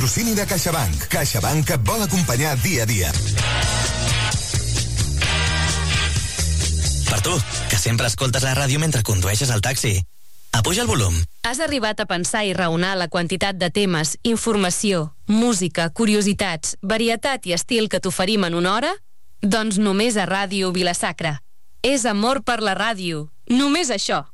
patrocini de CaixaBank. CaixaBank et vol acompanyar dia a dia. Per tu, que sempre escoltes la ràdio mentre condueixes el taxi. Apuja el volum. Has arribat a pensar i raonar la quantitat de temes, informació, música, curiositats, varietat i estil que t'oferim en una hora? Doncs només a Ràdio Vila-sacra. És amor per la ràdio. Només això.